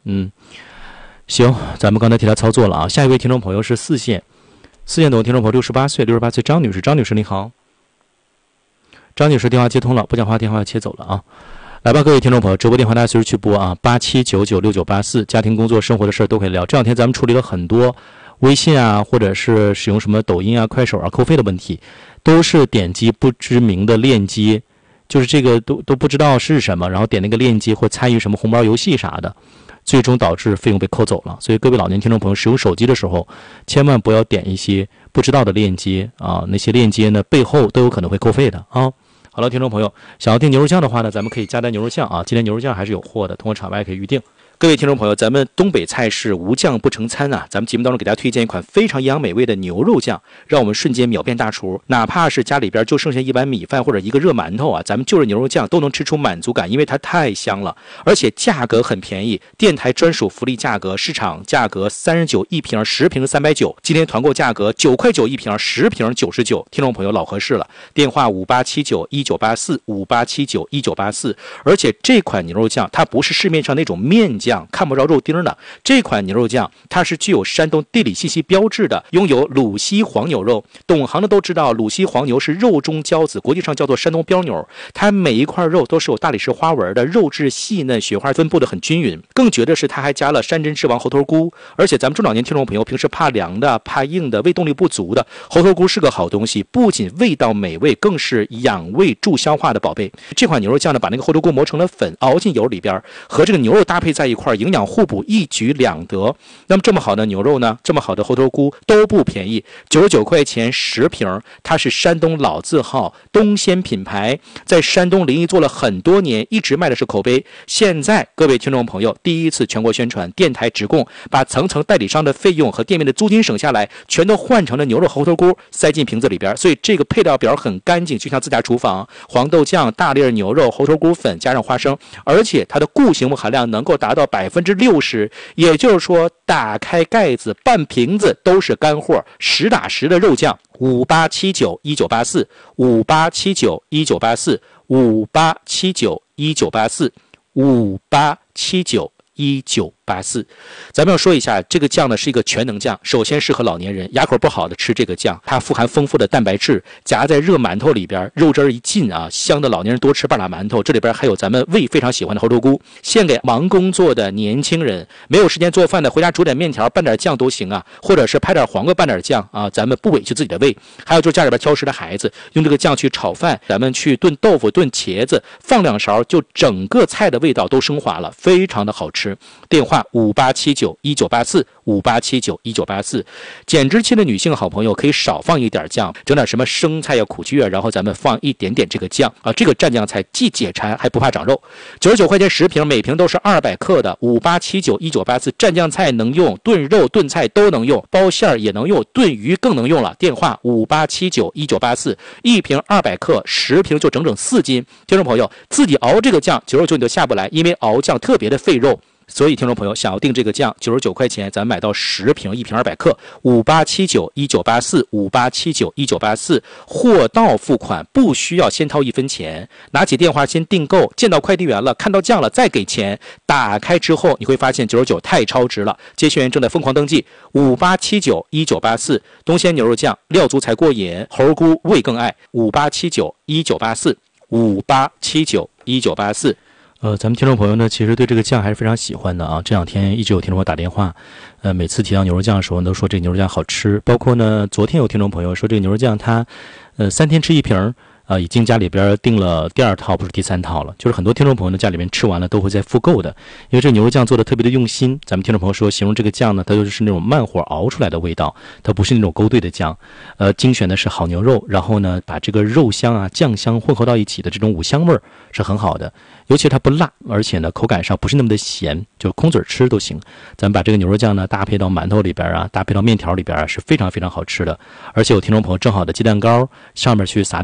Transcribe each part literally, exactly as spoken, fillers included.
嗯，行，咱们刚才替他操作了啊。下一位听众朋友是四线，四线的听众朋友六十八岁，六十八岁张女士，张女士你好。张女士电话接通了，不讲话电话切走了啊。来吧，各位听众朋友，直播电话大家随时去拨啊，八七九九六九八四，家庭、工作、生活的事儿都可以聊。这两天咱们处理了很多微信啊，或者是使用什么抖音啊、快手啊扣费的问题，都是点击不知名的链接，就是这个都都不知道是什么，然后点那个链接或参与什么红包游戏啥的，最终导致费用被扣走了。所以各位老年听众朋友使用手机的时候，千万不要点一些不知道的链接啊，那些链接呢背后都有可能会扣费的啊。好了，听众朋友，想要订牛肉酱的话呢，咱们可以加单牛肉酱啊。今天牛肉酱还是有货的，通过场外可以预定。各位听众朋友，咱们东北菜式无酱不成餐啊！咱们节目当中给大家推荐一款非常营养美味的牛肉酱，让我们瞬间秒变大厨。哪怕是家里边就剩下一碗米饭或者一个热馒头啊，咱们就着牛肉酱都能吃出满足感，因为它太香了，而且价格很便宜，电台专属福利价格，市场价格三十九一瓶，十瓶三百九，今天团购价格九块九一瓶，十瓶九十九，听众朋友老合适了。电话五八七九一九八四五八七九一九八四，而且这款牛肉酱它不是市面上那种面酱。看不着肉丁的这款牛肉酱，它是具有山东地理信息标志的，拥有鲁西黄牛肉。懂行的都知道，鲁西黄牛是肉中骄子，国际上叫做山东标牛。它每一块肉都是有大理石花纹的，肉质细嫩，雪花分布的很均匀。更绝的是，它还加了山珍之王猴头菇。而且咱们中老年听众朋友平时怕凉的、怕硬的、胃动力不足的，猴头菇是个好东西，不仅味道美味，更是养胃助消化的宝贝。这款牛肉酱呢，把那个猴头菇磨成了粉，熬进油里边，和这个牛肉搭配在一块，营养互补，一举两得。那么这么好的牛肉呢，这么好的猴头菇都不便宜，九十九块钱十瓶。它是山东老字号东鲜品牌，在山东临沂做了很多年，一直卖的是口碑。现在各位听众朋友第一次全国宣传，电台直供，把层层代理商的费用和店面的租金省下来，全都换成了牛肉猴头菇塞进瓶子里边，所以这个配料表很干净，就像自家厨房。黄豆酱、大粒牛肉、猴头菇粉加上花生，而且它的固形物含量能够达到百分之六十，也就是说打开盖子半瓶子都是干货，实打实的肉酱。五八七九一九八四五八七九一九八四五八七九一九八四五八七九一九八四。咱们要说一下，这个酱呢是一个全能酱，首先适合老年人，牙口不好的吃这个酱，它富含丰富的蛋白质，夹在热馒头里边，肉汁一进啊，香的老年人多吃半拉馒头。这里边还有咱们胃非常喜欢的猴头菇，献给忙工作的年轻人，没有时间做饭的，回家煮点面条拌点酱都行啊，或者是拍点黄瓜拌点酱啊，咱们不委屈自己的胃。还有就是家里边挑食的孩子，用这个酱去炒饭，咱们去炖豆腐、炖茄子，放两勺，就整个菜的味道都升华了，非常的好吃。电话五八七九一九八四五八七九一九八四。减脂期的女性好朋友可以少放一点酱，整点什么生菜呀、苦菊啊，然后咱们放一点点这个酱啊，这个蘸酱菜既解馋还不怕长肉。九十九块钱十瓶，每瓶都是二百克的。五八七九一九八四，蘸酱菜能用，炖肉炖菜都能用，包馅儿也能用，炖鱼更能用了。电话五八七九一九八四，一瓶二百克，十瓶就整整四斤。听众朋友自己熬这个酱九十九你就下不来，因为熬酱特别的费肉。所以听众朋友想要订这个酱九十九块钱，咱们买到十瓶，一瓶二百克。五八七九一九八四五八七九一九八四，货到付款，不需要先掏一分钱，拿起电话先订购，见到快递员了，看到酱了再给钱。打开之后你会发现九十九太超值了，接线员正在疯狂登记。五八七九一九八四，东鲜牛肉酱料足才过瘾，猴菇味更爱。五八七九一九八四五八七九一九八四。呃，咱们听众朋友呢，其实对这个酱还是非常喜欢的啊。这两天一直有听众朋友打电话，呃，每次提到牛肉酱的时候，都说这牛肉酱好吃。包括呢，昨天有听众朋友说这个牛肉酱它，呃，三天吃一瓶。啊，已经家里边订了第二套，不是第三套了。就是很多听众朋友呢，家里面吃完了都会再复购的，因为这牛肉酱做的特别的用心。咱们听众朋友说，形容这个酱呢，它就是那种慢火熬出来的味道，它不是那种勾兑的酱。呃，精选的是好牛肉，然后呢，把这个肉香啊、酱香混合到一起的这种五香味儿是很好的。尤其它不辣，而且呢，口感上不是那么的咸，就空嘴吃都行。咱们把这个牛肉酱呢搭配到馒头里边啊，搭配到面条里边啊，是非常非常好吃的。而且有听众朋友正好的鸡蛋糕上面去撒点牛肉酱。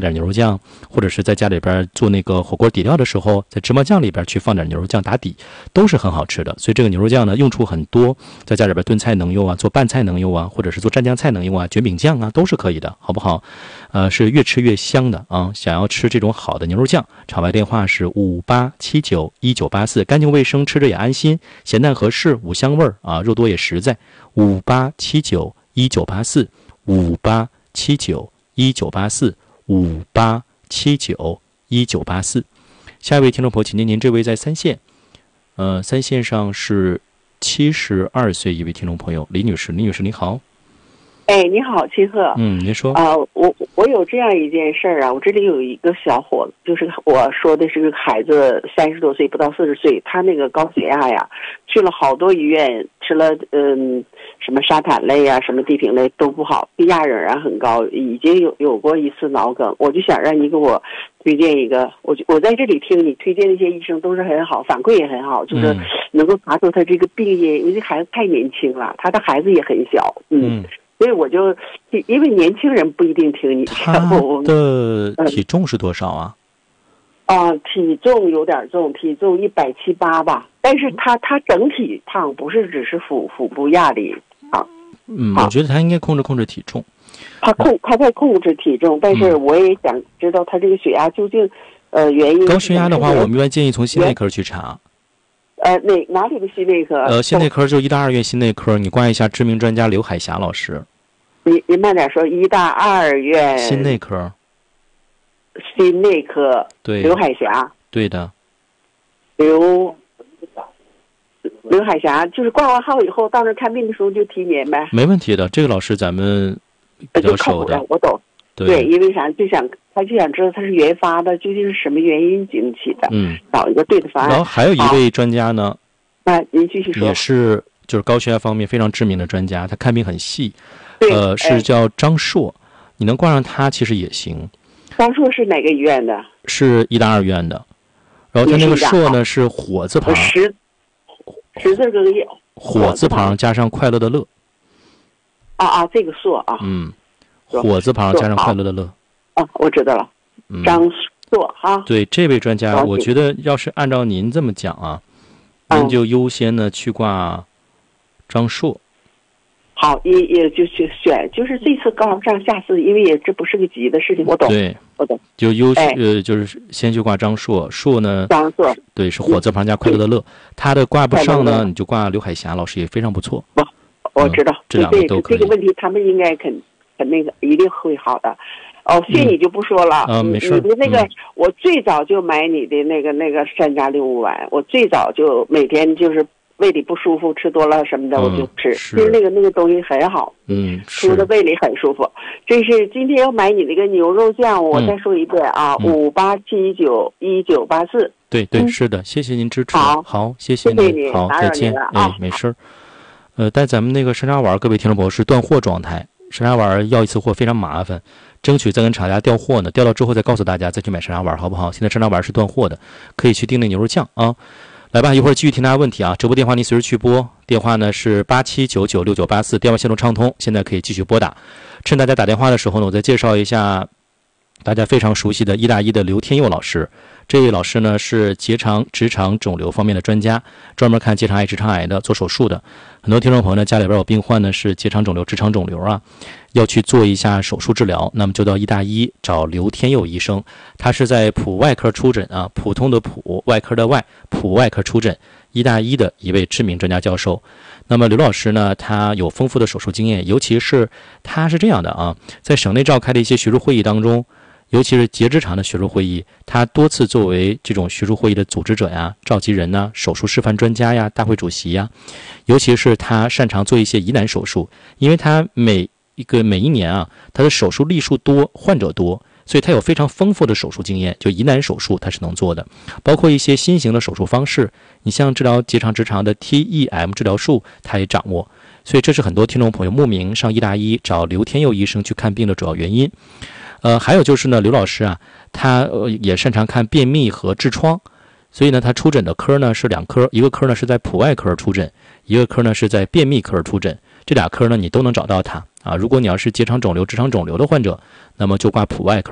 酱，或者是在家里边做那个火锅底料的时候，在芝麻酱里边去放点牛肉酱打底，都是很好吃的。所以这个牛肉酱呢，用处很多，在家里边炖菜能用啊，做拌菜能用啊，或者是做蘸酱菜能用啊，卷饼酱啊，都是可以的，好不好？呃，是越吃越香的啊！想要吃这种好的牛肉酱，场外电话是五八七九一九八四，干净卫生，吃着也安心，咸淡合适，五香味儿啊，肉多也实在。五八七九一九八四，五八七九一九八四，五八七九一九八四。下一位听众朋友，请您，您这位在三线，呃，三线上是七十二岁一位听众朋友，李女士，李女士您好。 哎，你好，秦鹤。 嗯，您说。 啊、呃，我我有这样一件事儿啊，我这里有一个小伙子，就是我说的是个孩子，三十多岁不到四十岁，他那个高血压呀，去了好多医院，吃了嗯什么沙坦类啊，什么地平类都不好，低压仍然很高，已经有有过一次脑梗，我就想让你给我推荐一个，我我在这里听你推荐那些医生都是很好，反馈也很好，就是能够查出他这个病因，因为这孩子太年轻了，他的孩子也很小，嗯。嗯，所以我就，因为年轻人不一定听你。 他的体重是多少啊？ 啊、呃，体重有点重，体重一百七八吧。但是他他整体胖，不是只是腹腹部压力胖。 嗯，我觉得他应该控制控制体重。 他控他在控制体重，但是我也想知道他这个血压究竟，呃，原因。 高血压的话，我们一般建议从心内科去查。 呃，哪哪里的心内科？ 呃，心内科就医大二院心内科，你挂一下知名专家刘海霞老师。 你你慢点说，医大二院心内科。 心内科。 对。 刘海霞。 对的。 刘刘海霞，就是挂完号以后到那看病的时候就提您呗。 没问题的，这个老师咱们比较熟的。 我懂。 对, 对，因为啥就想他就想知道他是原发的究竟是什么原因引起的， 嗯， 找一个对的方案。 然后还有一位专家呢， 那您继续说， 也是就是高血压方面非常知名的专家，他看病很细，呃，是叫张硕，你能挂上他其实也行。 张硕是哪个医院的？ 是医大二院的，然后他那个硕呢是火字旁， 十十字个月， 火字旁加上快乐的乐。 啊啊，这个硕啊， 嗯。火字旁加上快乐的乐。 啊，我知道了。嗯、张硕哈。 对，这位专家，我觉得要是按照您这么讲啊，您就优先呢去挂张硕。 好，也也就去选，就是这次高上下次，因为也这不是个急的事情，我懂。 对， 我懂。 就优先、哎、呃，就是先去挂张硕，硕呢， 张硕， 对，是火字旁加快乐的乐。他的挂不上呢，你就挂刘海霞老师也非常不错。 不，我知道， 嗯、这两个都可以。 这个问题他们应该肯。那个一定会好的，哦，谢你就不说了。 嗯，呃、没事。 你的那个、 嗯， 我最早就买你的那个那个山楂六物丸，我最早就每天就是胃里不舒服，吃多了什么的、 嗯、 我就吃。 其实那个那个东西很好， 嗯， 吃的胃里很舒服。这是今天要买你那个牛肉酱，我再说一遍啊，五八七九一九八四。 对对、嗯，是的，谢谢您支持。 好， 好，谢谢您，谢谢好，再见。 啊、 哎，没事。呃，但咱们那个山楂丸，各位听众朋友是断货状态。山楂丸要一次货非常麻烦，争取再跟厂家调货呢，调到之后再告诉大家再去买山楂丸，好不好？现在山楂丸是断货的，可以去订那牛肉酱啊。来吧，一会儿继续听大家问题啊。直播电话您随时去拨，电话呢是八七九九六九八四，电话线路畅通，现在可以继续拨打。趁大家打电话的时候呢，我再介绍一下大家非常熟悉的医大一的刘天佑老师。这位老师呢是结肠直肠肿瘤方面的专家，专门看结肠癌、直肠癌的，做手术的。很多听众朋友呢家里边有病患呢是结肠肿瘤、直肠肿瘤啊，要去做一下手术治疗，那么就到医大一找刘天佑医生，他是在普外科出诊啊，普通的普，外科的外，普外科出诊，医大一的一位知名专家教授。那么刘老师呢，他有丰富的手术经验，尤其是他是这样的啊，在省内召开的一些学术会议当中，尤其是结直肠的学术会议，他多次作为这种学术会议的组织者呀、召集人呐、手术示范专家呀、大会主席呀，尤其是他擅长做一些疑难手术，因为他每一个每一年啊，他的手术例数多，患者多，所以他有非常丰富的手术经验，就疑难手术他是能做的，包括一些新型的手术方式，你像治疗结肠直肠的 T E M 治疗术，他也掌握。所以这是很多听众朋友慕名上医大一找刘天佑医生去看病的主要原因。呃，还有就是呢，刘老师啊，他呃也擅长看便秘和痔疮，所以呢，他出诊的科呢是两科，一个科呢是在普外科出诊，一个科呢是在便秘科出诊，这俩科呢你都能找到他啊。如果你要是结肠肿瘤、直肠肿瘤的患者，那么就挂普外科；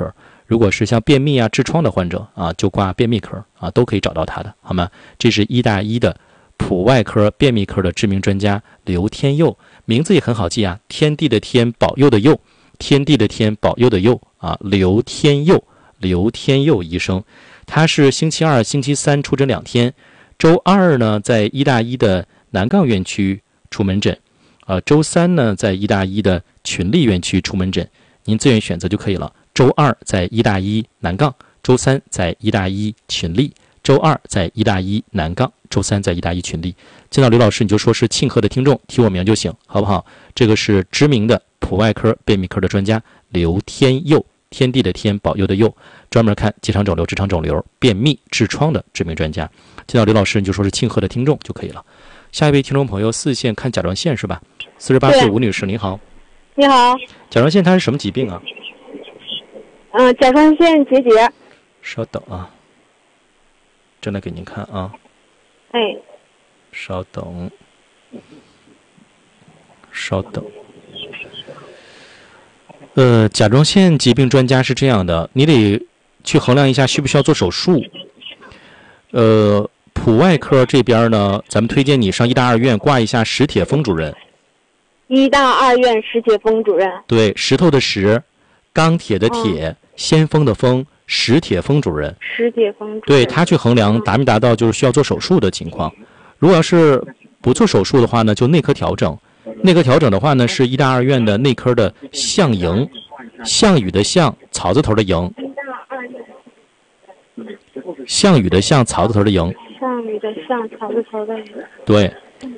如果是像便秘啊、痔疮的患者啊，就挂便秘科啊，都可以找到他的，好吗？这是医大医的普外科便秘科的知名专家刘天佑，名字也很好记啊，天地的天，保佑的佑，天地的天，保佑的佑啊，刘天佑，刘天佑医生，他是星期二、星期三出诊两天，周二呢在医大医的南岗院区出门诊，呃，周三呢在医大医的群力院区出门诊，您自愿选择就可以了。周二在医大医南岗，周三在医大医群力，周二在医大医南岗，周三在医大医群力。见到刘老师你就说是庆贺的听众，提我名就行，好不好？这个是知名的普外科便秘科的专家刘天佑，天地的天，保佑的佑，专门看结肠肿瘤、直肠肿瘤、便秘、痔疮的知名专家。见到刘老师你就说是庆贺的听众就可以了。下一位听众朋友，四线看甲状腺是吧？四十八岁吴女士，您好。 你好。 甲状腺它是什么疾病啊？ 嗯、呃，甲状腺结节。 稍等啊，正来给您看啊。 哎。 稍等，稍等。呃，甲状腺疾病专家是这样的，你得去衡量一下需不需要做手术。呃，普外科这边呢，咱们推荐你上医大二院挂一下石铁峰主任。 医大二院石铁峰主任。对， 石头的石，钢铁的铁，嗯、先锋的锋，石铁峰主任。 石铁峰主任。 对，他去衡量达没达到就是需要做手术的情况。如果要是不做手术的话呢，就内科调整。内科调整的话呢，是医大二院的内科的项营，项羽的项，草字头的营。项羽的项，草字头的营。 项羽的项，草字头的营。 对。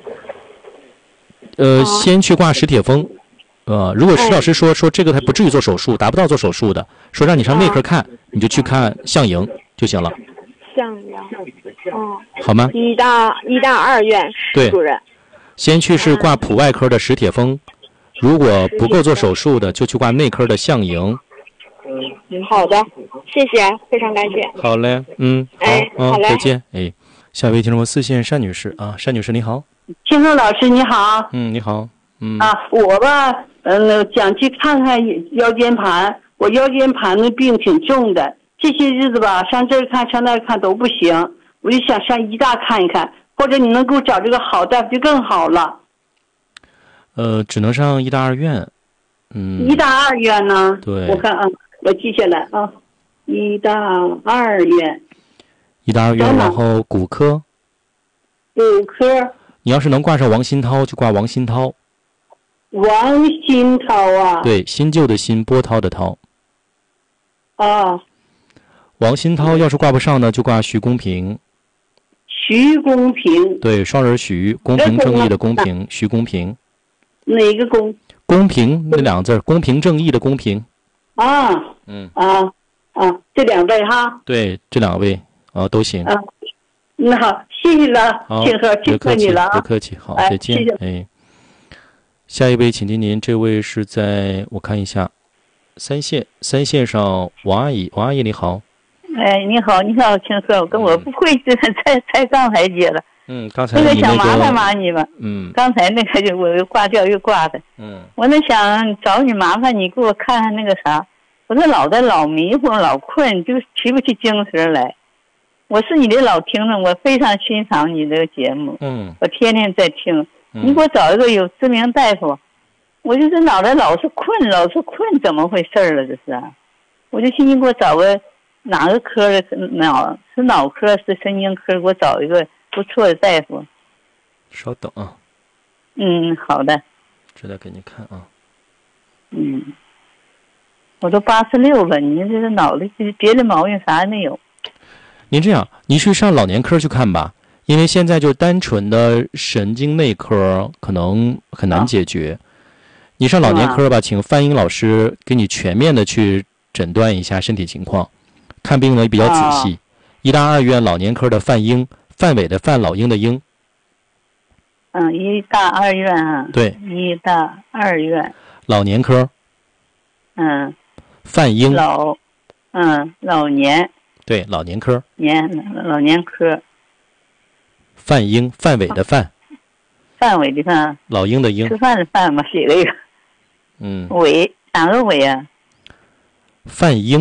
呃，哦、先去挂石铁峰。呃，如果石老师说说这个还不至于做手术，达不到做手术的，说让你上内科看，你就去看项营就行了。 项营。哦。 好吗？ 医大医大二院石主任。 先去是挂普外科的石铁峰，如果不够做手术的，就去挂内科的项营。 好的，谢谢，非常感谢。 好嘞，嗯，好， 哎、 嗯， 好嘞， 再见。哎，下一位听众四线单女士啊，单女士你好。 青松老师你好。 嗯，你好。嗯。 啊，我吧，嗯、呃，想去看看腰间盘，我腰间盘的病挺重的，这些日子吧，上这儿看上那儿看都不行，我就想上医大看一看。或者你能给我找这个好大夫就更好了。 呃，只能上医大二院。嗯。 医大二院呢？ 对。 我看啊，我记下来啊，医大二院。 医大二院，然后骨科。 骨科。 你要是能挂上王新涛，就挂王新涛。 王新涛啊。 对，新旧的新，波涛的涛。 啊。 王新涛要是挂不上呢，就挂徐公平。 徐公平， 对，双人徐，公平正义的公平，徐公平。 哪个公？ 公平那两个字，公平正义的公平。 啊， 嗯， 啊啊，这两位哈。 对，这两位啊都行。 啊，那好，谢谢了，庆贺，庆贺你了啊！ 不客气，好，再见。哎，哎，下一位，请听您，这位是在我看一下，三线三线上，王阿姨，王阿姨你好。 哎，你好，你好，青鹤，跟我不会这才才刚才接的。 嗯，刚才那个想麻烦麻你吧。 嗯。 刚才那个就我又挂掉又挂的。 嗯。 我那想找你麻烦，你给我看看那个啥，我这脑袋老迷糊老困，就提不起精神来。我是你的老听众，我非常欣赏你这个节目。 嗯。 我天天在听。 嗯、 你给我找一个有知名大夫，我就是脑袋老是困，老是困，怎么回事了这是？我就寻思给我找个。哪个科的脑是脑科是神经科？给我找一个不错的大夫。 稍等啊。 嗯，好的。 这再给你看啊。 嗯，我都八十六了，你这个脑袋别的毛病啥也没有。 您这样，您去上老年科去看吧，因为现在就单纯的神经内科可能很难解决。啊、你上老年科吧，请范英老师给你全面的去诊断一下身体情况。看病呢比较仔细，医大二院老年科的范英，范伟的范，老鹰的鹰。 嗯，医大二院啊。 对。 医大二院。 老年科。 嗯。 范英。 老，嗯，老年。 对，老年科。 年老年科。 范英，范伟的范。 范伟的范。 老鹰的鹰。 吃饭的饭嘛，写了一个。 嗯。 伟，哪个伟啊？ 范英。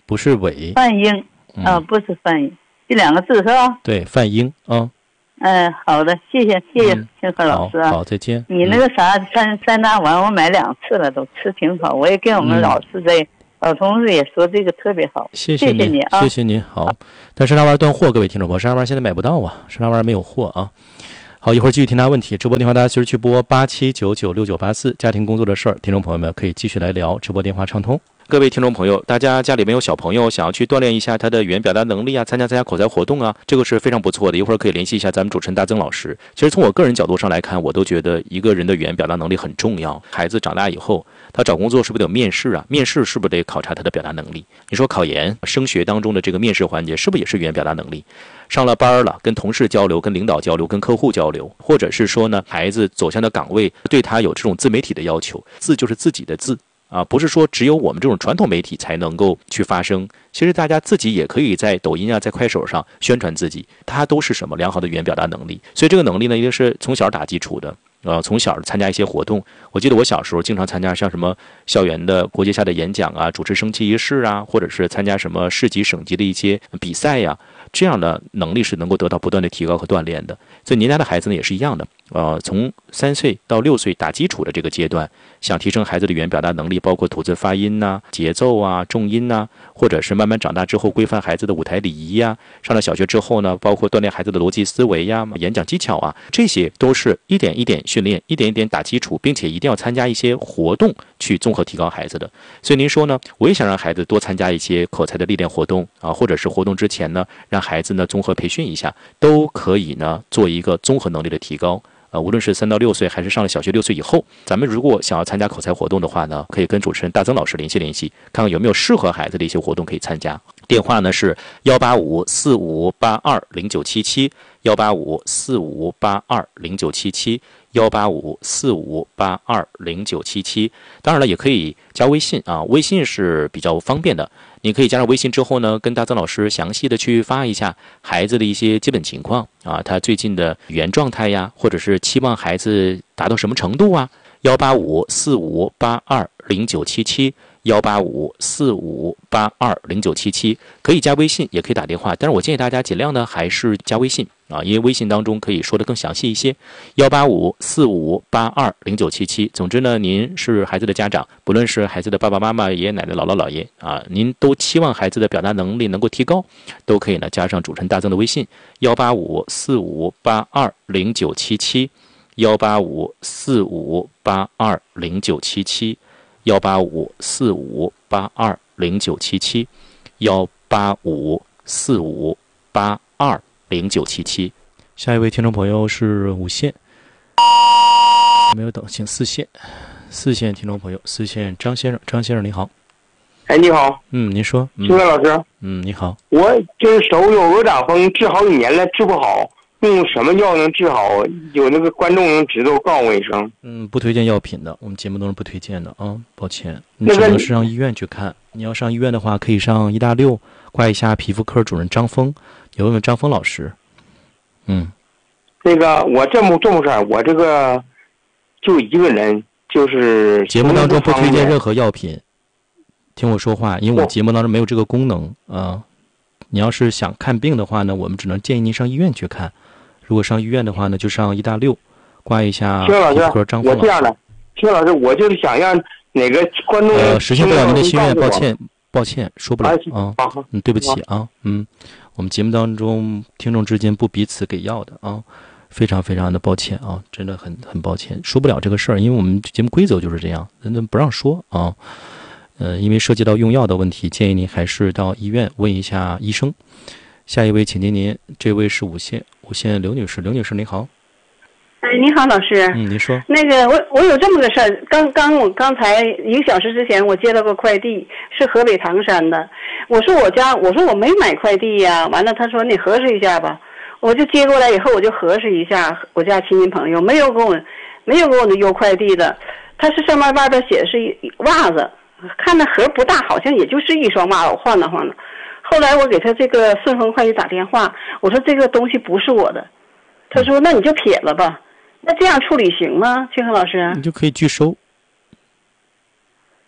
不是伟。 范英啊、嗯，不是范英，这两个字是吧？ 对，范英啊。 嗯，好的，谢谢谢谢清河老师啊。 好，再见。 你那个啥三三大丸我买两次了，都吃挺好。我也跟我们老师在、嗯、老同志也说这个特别好。 谢谢您， 谢谢你啊， 谢谢您。好，但山楂丸断货，各位听众朋友，山楂丸现在买不到啊，山楂丸没有货啊。好，一会儿继续听大家问题。直播电话大家随时去拨八七九九六九八四，家庭工作的事儿，听众朋友们可以继续来聊，直播电话畅通。各位听众朋友，大家家里面有小朋友想要去锻炼一下他的语言表达能力啊，参加参加口才活动啊，这个是非常不错的。一会儿可以联系一下咱们主持人大曾老师。其实从我个人角度上来看，我都觉得一个人的语言表达能力很重要。孩子长大以后，他找工作是不是得有面试啊？面试是不是得考察他的表达能力？你说考研、升学当中的这个面试环节，是不是也是语言表达能力？上了班了，跟同事交流、跟领导交流、跟客户交流，或者是说呢，孩子走向的岗位对他有这种自媒体的要求，字就是自己的字。啊，不是说只有我们这种传统媒体才能够去发声，其实大家自己也可以在抖音啊，在快手上宣传自己，它都是什么良好的语言表达能力。所以这个能力呢，一定是从小打基础的。呃，从小参加一些活动，我记得我小时候经常参加像什么校园的国际下的演讲啊，主持升旗仪式啊，或者是参加什么市级、省级的一些比赛呀、啊，这样的能力是能够得到不断的提高和锻炼的。所以您家的孩子呢也是一样的，呃，从三岁到六岁打基础的这个阶段，想提升孩子的语言表达能力，包括吐字发音呐、啊、节奏啊、重音呐、啊，或者是慢慢长大之后规范孩子的舞台礼仪呀、啊，上了小学之后呢，包括锻炼孩子的逻辑思维呀、演讲技巧啊，这些都是一点一点训练，一点一点打基础，并且一定要参加一些活动去综合提高孩子的。所以您说呢，我也想让孩子多参加一些口才的历练活动啊，或者是活动之前呢，让孩子呢综合培训一下，都可以呢做一个综合能力的提高。呃，无论是三到六岁，还是上了小学六岁以后，咱们如果想要参加口才活动的话呢，可以跟主持人大曾老师联系联系，看看有没有适合孩子的一些活动可以参加。电话呢是幺八五四五八二零九七七，幺八五四五八二零九七七，幺八五四五八二零九七七。当然了，也可以加微信啊，微信是比较方便的。你可以加上微信之后呢，跟大曾老师详细的去发一下孩子的一些基本情况啊，他最近的语言状态呀，或者是期望孩子达到什么程度啊。幺八五四五八二零九七七，幺八五四五八二零九七七，可以加微信，也可以打电话，但是我建议大家尽量呢还是加微信啊，因为微信当中可以说的更详细一些。幺八五四五八二零九七七，总之呢，您是孩子的家长，不论是孩子的爸爸妈妈、爷爷奶奶、姥姥姥爷啊，您都期望孩子的表达能力能够提高，都可以呢加上主持人大曾的微信幺八五四五八二零九七七，幺八五四五八二零九七七。幺八五四五八二零九七七，幺八五四五八二零九七七。下一位听众朋友是五线，没有等，请四线，四线听众朋友，四线张先生，张先生你好。 哎，你好。 嗯，您说。 青哥老师。 嗯，你好。 我就是手有鹅掌风，治好几年了，治不好。用什么药能治好？有那个观众能知道，告诉我一声。 嗯，不推荐药品的，我们节目都是不推荐的啊，抱歉。你只能是上医院去看。你要上医院的话，可以上医大六挂一下皮肤科主任张峰，你问问张峰老师。嗯， 那个我这么这么事儿，我这个就一个人，就是节目当中不推荐任何药品。听我说话，因为我节目当中没有这个功能啊、呃。你要是想看病的话呢，我们只能建议您上医院去看。如果上医院的话呢，就上医大六，挂一下皮肤科张峰老师。 我这样的，薛老师，我就是想让哪个观众呃实现不了您的心愿，抱歉，抱歉，说不了啊。嗯，对不起啊，嗯，我们节目当中听众之间不彼此给药的啊，非常非常的抱歉啊，真的很很抱歉，说不了这个事儿，因为我们节目规则就是这样，人家不让说啊。呃，因为涉及到用药的问题，建议您还是到医院问一下医生。下一位，请接您，这位是五线，五线刘女士，刘女士您好。 哎，你好，老师。 嗯，您说。 那个，我我有这么个事儿，刚刚我刚才一个小时之前，我接了个快递，是河北唐山的。我说我家，我说我没买快递呀。完了，他说你核实一下吧。我就接过来以后，我就核实一下我家亲戚朋友，没有给我，没有给我邮快递的。他是上面外边写的是袜子。看那盒不大，好像也就是一双袜子，我晃荡晃荡。后来我给他这个顺丰快递打电话，我说这个东西不是我的，他说那你就撇了吧。那这样处理行吗？清河老师？ 你就可以拒收。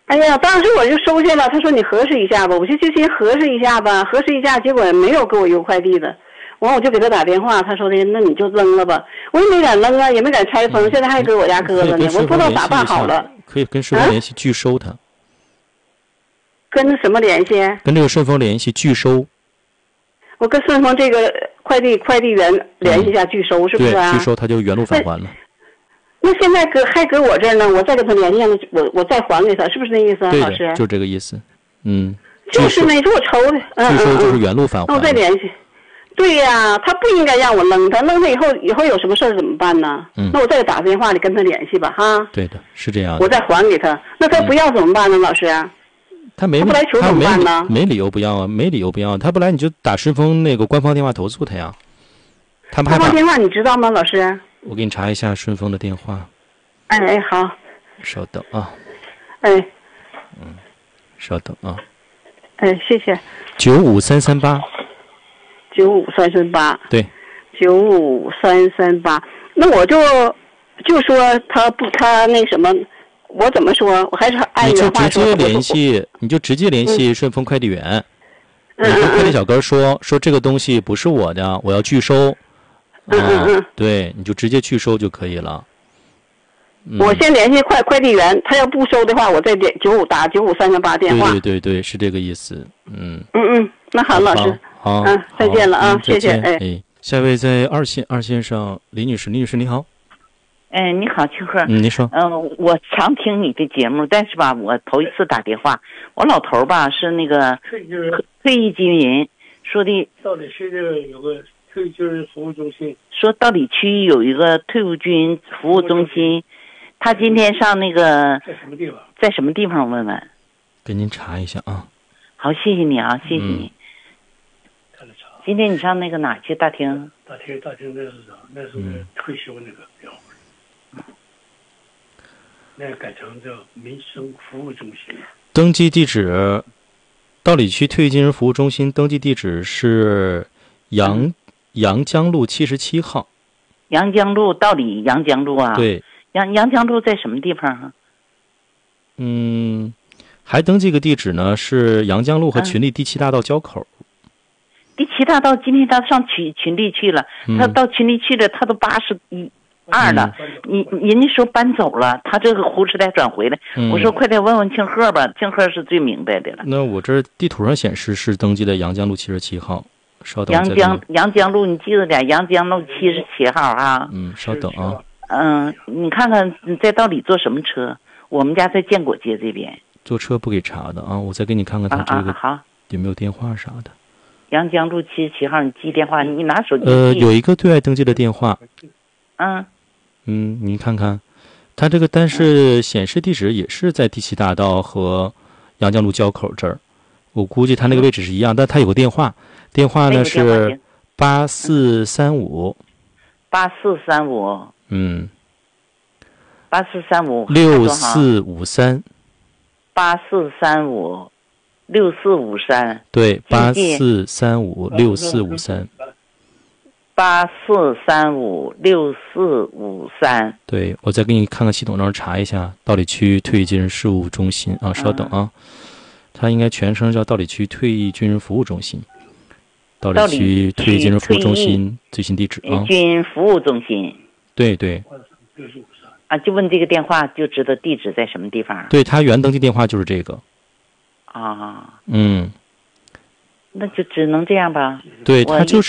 哎呀，当时我就收下了，他说你核实一下吧，我就就先核实一下吧，核实一下，结果没有给我邮快递的，完我就给他打电话，他说的那你就扔了吧，我也没敢扔啊，也没敢拆封， 嗯、 现在还搁我家搁着呢，我不知道咋办好了。 可以跟顺丰联系拒收它。啊、 跟什么联系？ 跟这个顺丰联系拒收。 我跟顺丰这个快递快递员联系一下拒收、嗯、是不是啊？ 对，拒收他就原路返还了。 那现在搁还搁我这儿呢，我再跟他联系，我我再还给他，是不是那意思啊， 对老师？ 就这个意思。嗯， 就是那说我抽的，嗯拒收就是原路返还。 那我再联系。对呀、啊，他不应该让我扔他，扔他以后以后有什么事儿怎么办呢？ 嗯， 那我再打电话里跟他联系吧，哈。 对的，是这样的。 我再还给他，那他不要怎么办呢，嗯、老师？ 他没他不来求怎么办呢？ 没理由不要啊，没理由不要。他不来你就打顺丰那个官方电话投诉他呀。他们官方电话你知道吗，老师？ 我给你查一下顺丰的电话。 哎哎，好， 稍等啊。 哎， 嗯，稍等啊。 哎，谢谢。 九五三三八。 九五三三八。 对。 九五三三八，那我就就说他不，他那什么，我怎么说？我还是按原话说。 你就直接联系，你就直接联系顺丰快递员。 嗯、 你跟快递小哥说、嗯、说这个东西不是我的，我要拒收。 嗯嗯嗯。 对，你就直接拒收就可以了。 我先联系快快递员，他要不收的话，我再点九五打九五三三八电话。 对对对对，是这个意思。嗯嗯嗯，那好，老师， 好， 嗯，再见了啊， 嗯、 谢谢。哎， 哎，下一位在二线，二线上李女士，李女士你好。 哎，你好，庆贺。 嗯，你说。 嗯、呃，我常听你的节目，但是吧，我头一次打电话，我老头吧是那个退役军人，说的道里区这个有个退役军人服务中心， 说道里区有一个退伍军服务中心。他今天上那个在什么地方？ 在什么地方？问问。 给您查一下啊。 好，谢谢你啊，谢谢你。 看着查。 今天你上那个哪去？大厅。 大厅，大厅那是啥？那是个退休那个标会。嗯。那改成叫民生服务中心。 登记地址，道里区退役军人服务中心登记地址是阳、嗯、阳江路七十七号。 阳江路，道里阳江路啊。 对。 阳阳江路在什么地方啊？ 嗯，还登记个地址呢，是阳江路和群力第七大道交口。 嗯、第七大道今天他上群群力去了， 嗯、 他到群力去了，他都八十一二了。你、嗯、人家说搬走了，他这个胡时代转回来。 嗯、 我说快点问问庆贺吧，庆贺是最明白的了。 那我这地图上显示是登记在阳江路七十七号。稍等。 阳江阳江路，你记着点，阳江路七十七号啊。 嗯，稍等啊。 嗯，你看看你在道里坐什么车？我们家在建国街这边。 坐车不给查的啊，我再给你看看他这个好有没有电话啥的。 阳江路七十七号，你记电话，你拿手机记。 呃，有一个对外登记的电话。 嗯。 嗯，您看看，他这个但是显示地址也是在第七大道和阳江路交口这儿，我估计他那个位置是一样，嗯、但他有个电话，电话呢是八四三五。 八四三五。 嗯， 八四三五六四五三， 八四三五六四五三， 对，八四三五六四五三， 八四三五六四五三。 对，我再给你看看系统上查一下，道里区退役军人事务中心啊，稍等啊，它应该全称叫道里区退役军人服务中心。道里区退役军人服务中心最新地址啊， 军人服务中心。 对对， 啊，就问这个电话就知道地址在什么地方。 对，他原登记电话就是这个。 啊。 嗯。 那就只能这样吧。 对，他就是，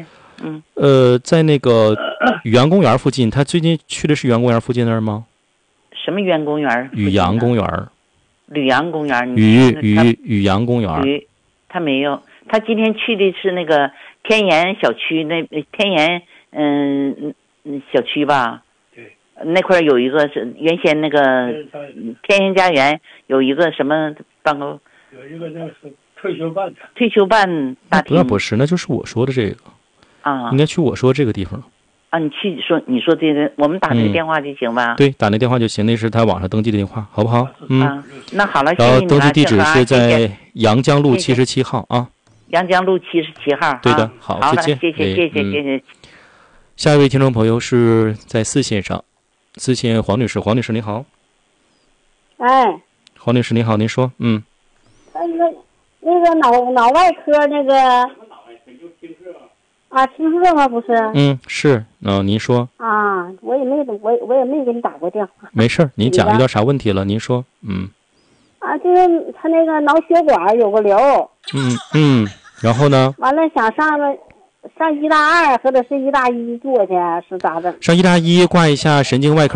嗯， 呃，在那个雨阳公园附近。他最近去的是雨阳公园附近那儿吗？ 什么园公园？ 雨阳公园。 吕阳公园。 雨雨雨阳公园。 雨，他没有。他今天去的是那个天岩小区，那天岩嗯嗯小区吧。 对。 那块有一个是原先那个天岩家园有一个什么办公？ 有一个那个是退休办的。 退休办大厅。 那不是，那就是我说的这个。 啊。 应该去我说这个地方。 啊，你去说你说这个，我们打这个电话就行吧？ 嗯、对，打那电话就行，那是他网上登记的电话，好不好？嗯。 啊，那好了， 然后登记地址是在阳江路七十七号啊。 阳江路七十七号。 对的，好， 好再见。 谢谢谢谢谢谢。 下一位听众朋友是在四线上，四线黄女士，黄女士你好。 哎。 黄黄女士您好，您说，嗯。 那个那个脑脑外科那个啊，听说吗？不是？ 嗯，是，嗯、您说。 啊，我也没我我也没给你打过电话。 没事儿，您讲遇到啥问题了？您说，嗯。 啊，就是他那个脑血管有个瘤。 嗯嗯，然后呢？ 完了，想上了上医大二或者是医大一做去，是咋整？ 上医大一挂一下神经外科